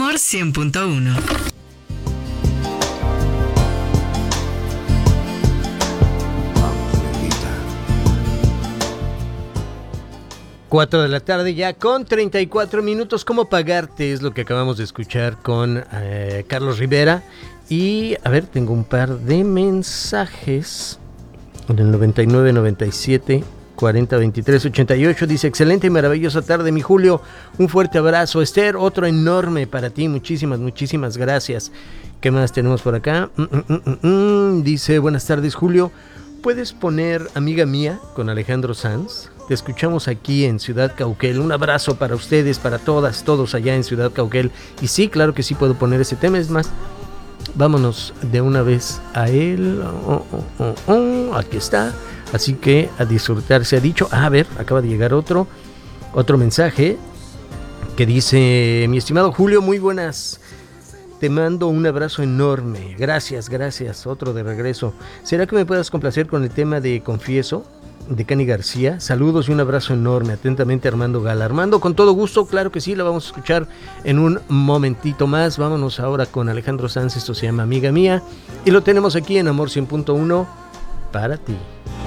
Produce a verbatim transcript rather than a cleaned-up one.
Amor cien punto uno. Cuatro de la tarde ya con treinta y cuatro minutos. ¿Cómo pagarte? Es lo que acabamos de escuchar con eh, Carlos Rivera. Y a ver, tengo un par de mensajes en el noventa y nueve, noventa y siete, cuarenta, veintitrés, ochenta y ocho. Dice: excelente y maravillosa tarde, mi Julio. Un fuerte abrazo. Esther, otro enorme para ti. Muchísimas, muchísimas gracias. ¿Qué más tenemos por acá? Mm, mm, mm, mm. Dice: buenas tardes, Julio. ¿Puedes poner Amiga Mía con Alejandro Sanz? Te escuchamos aquí en Ciudad Cauquel. Un abrazo para ustedes, para todas, todos allá en Ciudad Cauquel. Y sí, claro que sí puedo poner ese tema. Es más, vámonos de una vez a él. Oh, oh, oh, oh. Aquí está. Así que a disfrutar se ha dicho. Ah, a ver, acaba de llegar otro, otro mensaje que dice: mi estimado Julio, muy buenas. Te mando un abrazo enorme. Gracias, gracias. Otro de regreso. ¿Será que me puedas complacer con el tema de Confieso, de Cani García? Saludos y un abrazo enorme. Atentamente, Armando Gala. Armando, con todo gusto, claro que sí, la vamos a escuchar en un momentito más. Vámonos ahora con Alejandro Sanz. Esto se llama Amiga Mía y lo tenemos aquí en Amor cien punto uno para ti.